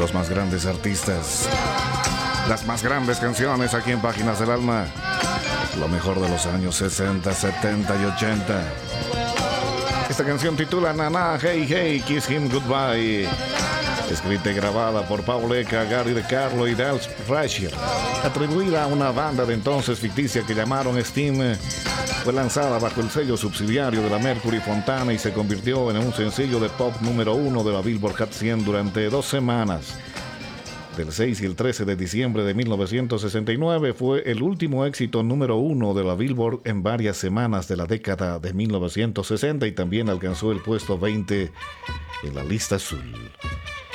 Los más grandes artistas, las más grandes canciones aquí en Páginas del Alma. Lo mejor de los años 60, 70 y 80. Esta canción titula Nana, Hey Hey, Kiss Him Goodbye. Escrita y grabada por Paul Eka, Gary De Carlo y Dals Frasher. Atribuida a una banda de entonces ficticia que llamaron Steam. Fue lanzada bajo el sello subsidiario de la Mercury Fontana y se convirtió en un sencillo de pop número 1 de la Billboard Hot 100 durante 2 semanas. Del 6 y el 13 de diciembre de 1969 fue el último éxito número 1 de la Billboard en varias semanas de la década de 1960 y también alcanzó el puesto 20 en la lista azul.